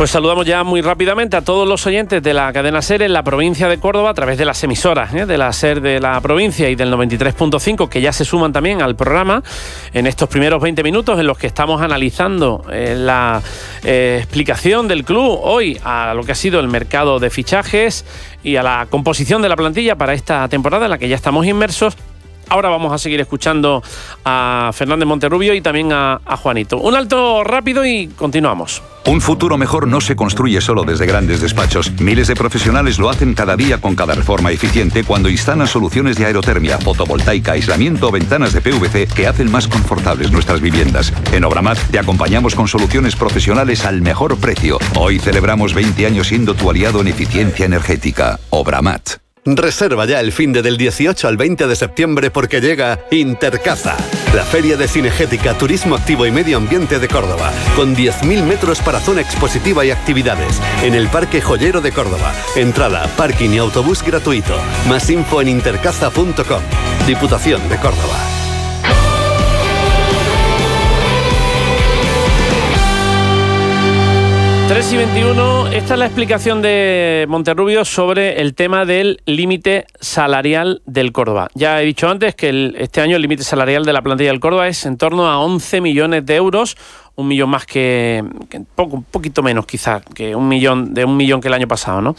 Pues saludamos ya muy rápidamente a todos los oyentes de la cadena SER en la provincia de Córdoba a través de las emisoras de la SER de la provincia y del 93.5, que ya se suman también al programa en estos primeros 20 minutos en los que estamos analizando la explicación del club hoy a lo que ha sido el mercado de fichajes y a la composición de la plantilla para esta temporada en la que ya estamos inmersos. Ahora vamos a seguir escuchando a Fernández Monterrubio y también a Juanito. Un alto rápido y continuamos. Un futuro mejor no se construye solo desde grandes despachos. Miles de profesionales lo hacen cada día con cada reforma eficiente cuando instalan soluciones de aerotermia, fotovoltaica, aislamiento o ventanas de PVC que hacen más confortables nuestras viviendas. En Obramat te acompañamos con soluciones profesionales al mejor precio. Hoy celebramos 20 años siendo tu aliado en eficiencia energética. Obramat. Reserva ya el finde del 18 al 20 de septiembre porque llega Intercaza, la feria de cinegética, turismo activo y medio ambiente de Córdoba, con 10.000 metros para zona expositiva y actividades, en el Parque Joyero de Córdoba. Entrada, parking y autobús gratuito. Más info en intercaza.com. Diputación de Córdoba. 3:21, esta es la explicación de Monterrubio sobre el tema del límite salarial del Córdoba. Ya he dicho antes que este año el límite salarial de la plantilla del Córdoba es en torno a 11 millones de euros, 1 millón más un poquito menos quizá, que un millón que el año pasado, ¿no?